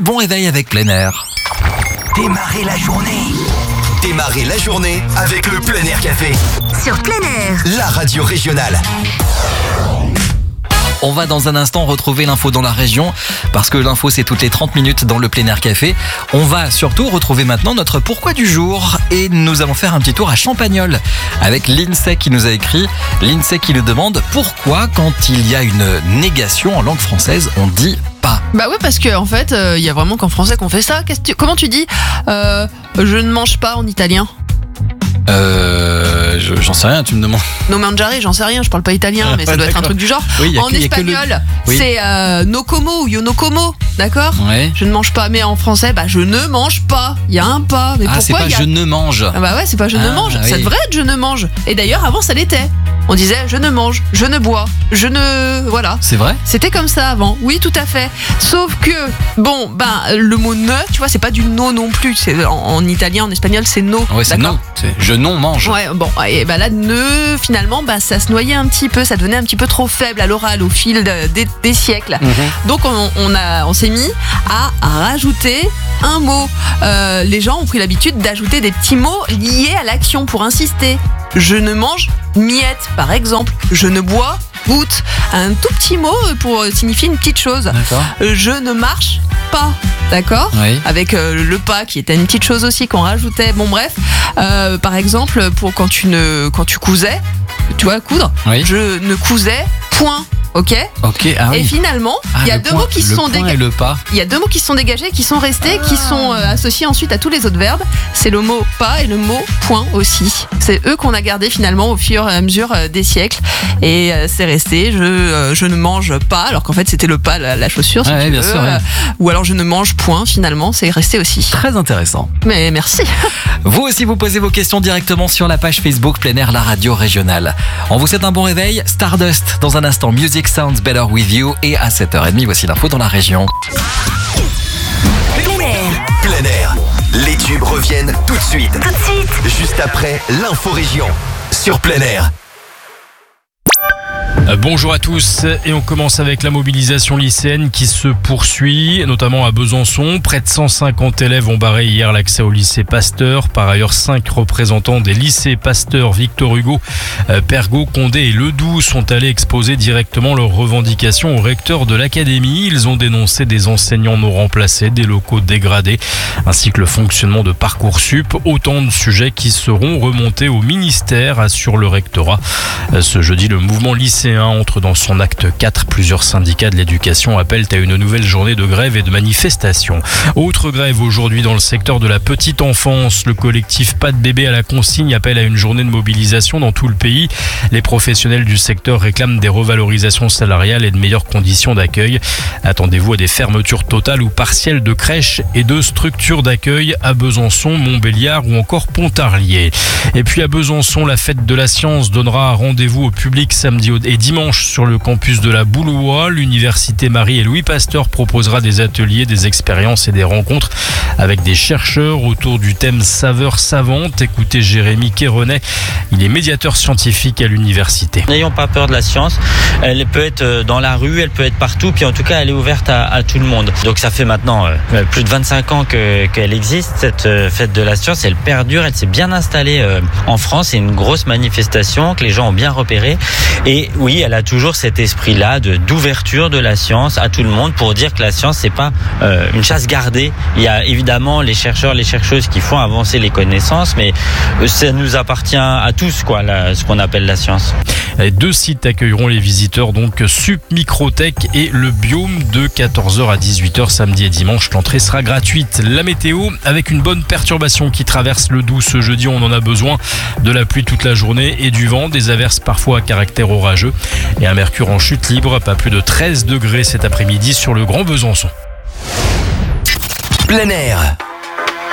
bon réveil avec plein air. Démarrez la journée. Démarrez la journée avec le Plein Air Café. Sur Plein Air. La radio régionale. On va dans un instant retrouver l'info dans la région, parce que l'info c'est toutes les 30 minutes dans le Plein Air Café. On va surtout retrouver maintenant notre pourquoi du jour, et nous allons faire un petit tour à Champagnole avec l'INSEE qui nous a écrit. L'INSEE qui nous demande pourquoi quand il y a une négation en langue française on dit pas. Bah ouais, parce qu'en fait il y a vraiment qu'en français qu'on fait ça. Comment tu dis je ne mange pas en italien? J'en sais rien, tu me demandes. No mangiare, j'en sais rien, je parle pas italien, mais ça doit être un truc du genre. Oui, en espagnol, Oui. c'est no como ou yo no como, d'accord? Ouais. Je ne mange pas, mais en français, je ne mange pas. Il y a un pas, mais Ah, c'est pourquoi pas je ne mange. Ah bah ouais, c'est pas je ne mange, ça oui. devrait être je ne mange. Et d'ailleurs, avant, ça l'était. On disait je ne mange, je ne bois, je ne... Voilà. C'est vrai? C'était comme ça avant, oui tout à fait. Sauf que, le mot ne, tu vois, c'est pas du no non plus. C'est, en italien, en espagnol, c'est no. Ouais, c'est d'accord. non. C'est je non mange. Ouais, bon, et là, ne, finalement, ça se noyait un petit peu, ça devenait un petit peu trop faible à l'oral au fil des siècles. Donc, on s'est mis à rajouter un mot. Les gens ont pris l'habitude d'ajouter des petits mots liés à l'action pour insister. Je ne mange miette, par exemple. Je ne bois goutte. Un tout petit mot pour signifier une petite chose. D'accord. Je ne marche pas. D'accord. Oui. Avec le pas qui était une petite chose aussi qu'on rajoutait. Bon bref, par exemple pour quand tu cousais, tu vois, coudre. Oui. Je ne cousais point. Ok. Ok. Ah oui. Et finalement, il y a deux mots qui se sont dégagés. Le pas. Il y a deux mots qui se sont dégagés, qui sont restés, qui sont associés ensuite à tous les autres verbes. C'est le mot pas et le mot point aussi. C'est eux qu'on a gardé finalement au fur et à mesure des siècles. Et c'est resté. Je ne mange pas, alors qu'en fait c'était le pas, la chaussure. Si tu bien veux. sûr. Ouais. Ou alors je ne mange point. Finalement, c'est resté aussi. Très intéressant. Mais merci. Vous aussi, vous posez vos questions directement sur la page Facebook Plein Air, la radio régionale. On vous souhaite un bon réveil. Stardust dans un instant. Music Sounds Better With You. Et à 7h30, voici l'info dans la région. Plein Air. Plein Air. Les tubes reviennent tout de suite. Tout de suite. Juste après l'info région. Sur Plein Air. Bonjour à tous, et on commence avec la mobilisation lycéenne qui se poursuit, notamment à Besançon. Près de 150 élèves ont barré hier l'accès au lycée Pasteur. Par ailleurs, 5 représentants des lycées Pasteur, Victor Hugo, Pergaud, Condé et Ledoux sont allés exposer directement leurs revendications au recteur de l'académie. Ils ont dénoncé des enseignants non remplacés, des locaux dégradés, ainsi que le fonctionnement de Parcoursup. Autant de sujets qui seront remontés au ministère, assure le rectorat. Ce jeudi, le mouvement lycéen entre dans son acte 4. Plusieurs syndicats de l'éducation appellent à une nouvelle journée de grève et de manifestation. Autre grève aujourd'hui dans le secteur de la petite enfance. Le collectif Pas de bébé à la consigne appelle à une journée de mobilisation dans tout le pays. Les professionnels du secteur réclament des revalorisations salariales et de meilleures conditions d'accueil. Attendez-vous à des fermetures totales ou partielles de crèches et de structures d'accueil à Besançon, Montbéliard ou encore Pontarlier. Et puis à Besançon, la fête de la science donnera rendez-vous au public samedi et dimanche sur le campus de la Boulouois. L'université Marie et Louis Pasteur proposera des ateliers, des expériences et des rencontres avec des chercheurs autour du thème saveur savante. Écoutez Jérémy Kérenet, il est médiateur scientifique à l'université. N'ayons pas peur de la science, elle peut être dans la rue, elle peut être partout, puis en tout cas elle est ouverte à tout le monde. Donc ça fait maintenant plus de 25 ans qu'elle existe, cette fête de la science, elle perdure, elle s'est bien installée en France, c'est une grosse manifestation que les gens ont bien repérée. Et oui, elle a toujours cet esprit-là d'ouverture de la science à tout le monde pour dire que la science, c'est pas une chasse gardée. Il y a évidemment les chercheurs, les chercheuses qui font avancer les connaissances, mais ça nous appartient à tous, ce qu'on appelle la science. 2 sites accueilleront les visiteurs, donc Sup Microtech et le Biome de 14h à 18h samedi et dimanche. L'entrée sera gratuite. La météo, avec une bonne perturbation qui traverse le Doubs ce jeudi, on en a besoin. De la pluie toute la journée et du vent, des averses parfois à caractère orageux et un mercure en chute libre, pas plus de 13 degrés cet après-midi sur le Grand Besançon. Plein Air.